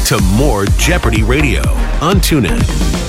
to more Jeopardy Radio on TuneIn.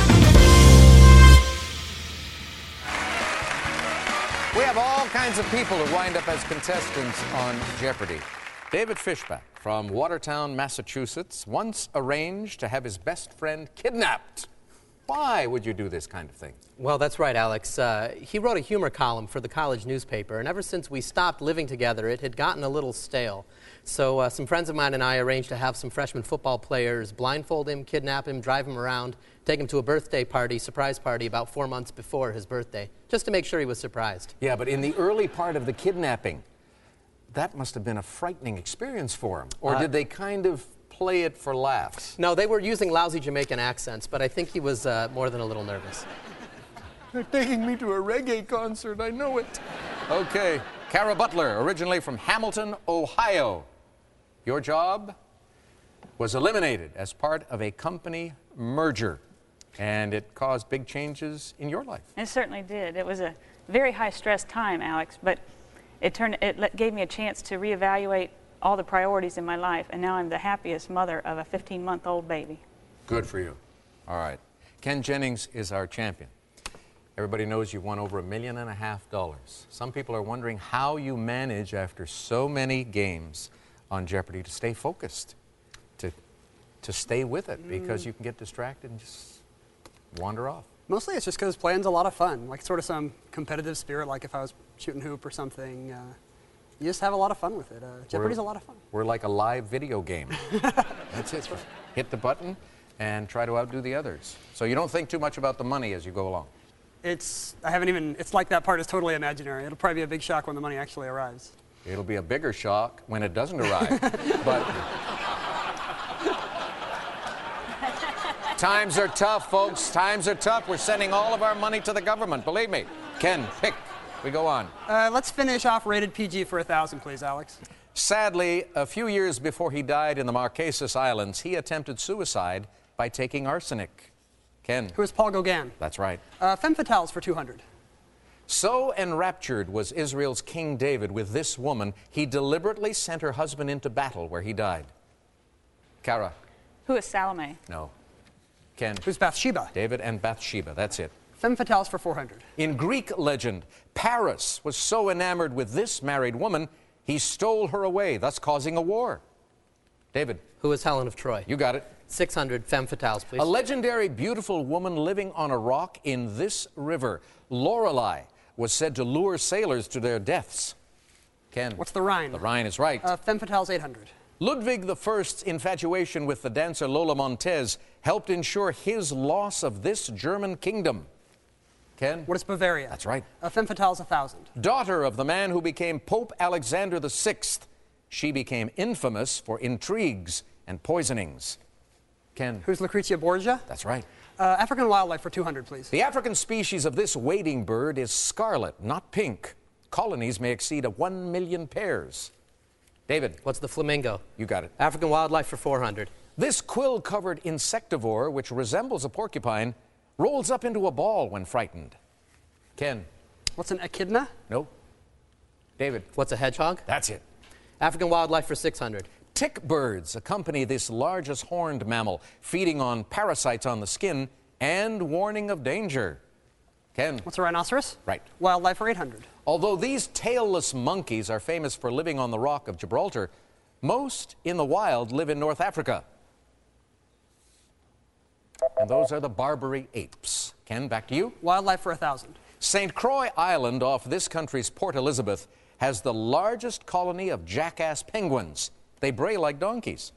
We have all kinds of people who wind up as contestants on Jeopardy. David Fishback from Watertown, Massachusetts, once arranged to have his best friend kidnapped. Why would you do this kind of thing? Well, that's right, Alex. He wrote a humor column for the college newspaper, and ever since we stopped living together, it had gotten a little stale. So some friends of mine and I arranged to have some freshman football players blindfold him, kidnap him, drive him around, take him to a birthday party, surprise party, about 4 months before his birthday, just to make sure he was surprised. Yeah, but in the early part of the kidnapping, that must have been a frightening experience for him. Or did they kind of play it for laughs? No, they were using lousy Jamaican accents, but I think he was more than a little nervous. They're taking me to a reggae concert, I know it. Okay, Kara Butler, originally from Hamilton, Ohio. Your job was eliminated as part of a company merger, and it caused big changes in your life. It certainly did. It was a very high-stress time, Alex, but it gave me a chance to reevaluate all the priorities in my life, and now I'm the happiest mother of a 15-month-old baby. Good for you. All right. Ken Jennings is our champion. Everybody knows you won over $1.5 million. Some people are wondering how you manage, after so many games on Jeopardy, to stay focused, to stay with it, because you can get distracted and just wander off. Mostly it's just because playing's a lot of fun, like sort of some competitive spirit, like if I was shooting hoop or something. You just have a lot of fun with it. Jeopardy's a lot of fun. We're like a live video game. That's it. Right. Hit the button and try to outdo the others. So you don't think too much about the money as you go along. It's like that part is totally imaginary. It'll probably be a big shock when the money actually arrives. It'll be a bigger shock when it doesn't arrive. But times are tough, folks. Times are tough. We're sending all of our money to the government. Believe me. Ken, pick. We go on. Let's finish off rated PG for 1,000, please, Alex. Sadly, a few years before he died in the Marquesas Islands, he attempted suicide by taking arsenic. Ken. Who is Paul Gauguin? That's right. Femme fatales for 200. So enraptured was Israel's King David with this woman, he deliberately sent her husband into battle where he died. Kara. Who is Salome? No. Ken. Who's Bathsheba? David and Bathsheba. That's it. Femme fatales for 400. In Greek legend, Paris was so enamored with this married woman, he stole her away, thus causing a war. David. Who is Helen of Troy? You got it. 600 femme fatales, please. A legendary, beautiful woman living on a rock in this river. Lorelei was said to lure sailors to their deaths. Ken. What's the Rhine? The Rhine is right. Femme fatales 800. Ludwig I's infatuation with the dancer Lola Montez helped ensure his loss of this German kingdom. Ken? What is Bavaria? That's right. Femme fatales 1,000. Daughter of the man who became Pope Alexander VI. She became infamous for intrigues and poisonings. Ken? Who's Lucrezia Borgia? That's right. African wildlife for 200, please. The African species of this wading bird is scarlet, not pink. Colonies may exceed 1 million pairs. David. What's the flamingo? You got it. African wildlife for 400. This quill-covered insectivore, which resembles a porcupine, rolls up into a ball when frightened. Ken. What's an echidna? No. David. What's a hedgehog? That's it. African wildlife for 600. Tick birds accompany this largest horned mammal, feeding on parasites on the skin and warning of danger. Ken. What's a rhinoceros? Right. Wildlife for 800. Although these tailless monkeys are famous for living on the Rock of Gibraltar, most in the wild live in North Africa. And those are the Barbary apes. Ken, back to you. Wildlife for 1,000. St. Croix Island off this country's Port Elizabeth has the largest colony of jackass penguins. They bray like donkeys.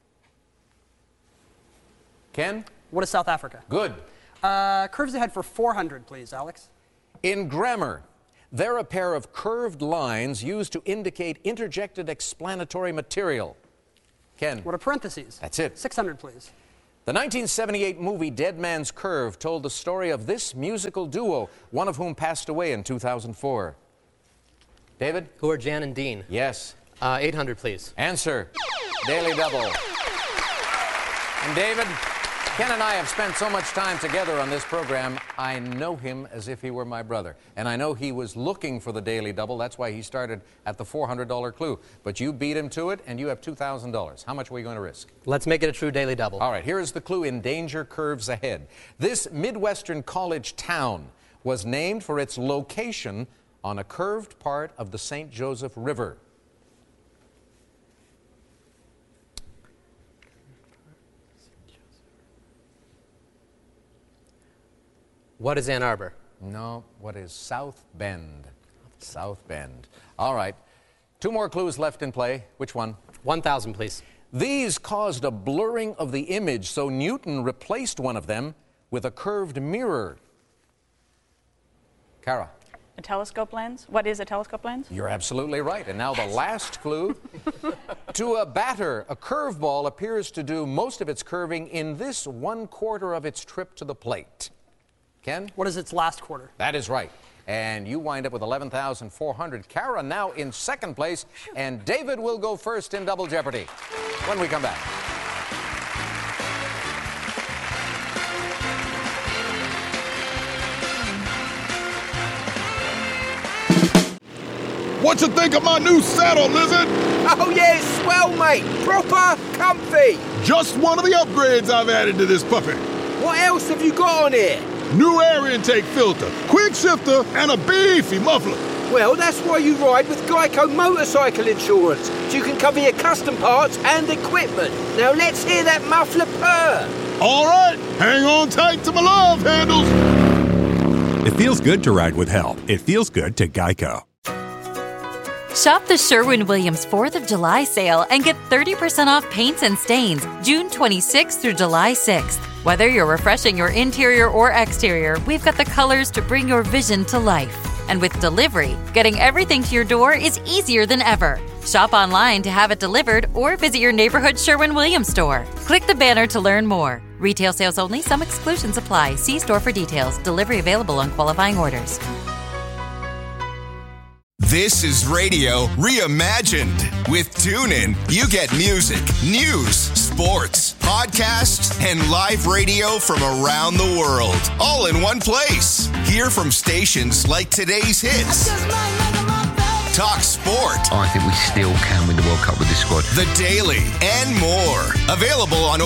Ken? What is South Africa? Good. Curves ahead for 400, please, Alex. In grammar, they're a pair of curved lines used to indicate interjected explanatory material. Ken? What are parentheses? That's it. 600, please. The 1978 movie Dead Man's Curve told the story of this musical duo, one of whom passed away in 2004. David? Who are Jan and Dean? Yes. 800, please. Answer. Daily Double. And David, Ken and I have spent so much time together on this program, I know him as if he were my brother. And I know he was looking for the Daily Double. That's why he started at the $400 clue. But you beat him to it, and you have $2,000. How much are we going to risk? Let's make it a true Daily Double. All right, here is the clue in Danger Curves Ahead. This Midwestern college town was named for its location on a curved part of the St. Joseph River. What is Ann Arbor? No, what is South Bend? South Bend. All right, 2 more clues left in play. Which one? 1,000, please. These caused a blurring of the image, so Newton replaced one of them with a curved mirror. Kara. A telescope lens? What is a telescope lens? You're absolutely right. And now the last clue. To a batter, a curveball appears to do most of its curving in this 1/4 of its trip to the plate. Ken? What is its last quarter? That is right. And you wind up with 11,400. Kara now in second place, and David will go first in Double Jeopardy when we come back. What you think of my new saddle, Lizard? Oh yeah, it's swell, mate. Proper comfy. Just one of the upgrades I've added to this puppy. What else have you got on here? New air intake filter, quick shifter, and a beefy muffler. Well, that's why you ride with Geico Motorcycle Insurance, so you can cover your custom parts and equipment. Now let's hear that muffler purr. All right, hang on tight to my love handles. It feels good to ride with help. It feels good to Geico. Shop the Sherwin-Williams 4th of July sale and get 30% off paints and stains June 26th through July 6th. Whether you're refreshing your interior or exterior, we've got the colors to bring your vision to life. And with delivery, getting everything to your door is easier than ever. Shop online to have it delivered or visit your neighborhood Sherwin-Williams store. Click the banner to learn more. Retail sales only. Some exclusions apply. See store for details. Delivery available on qualifying orders. This is radio reimagined. With TuneIn, you get music, news, sports, podcasts, and live radio from around the world, all in one place. Hear from stations like today's hits, Talk Sport. I think we still can win the World Cup with this squad. The Daily, and more. Available on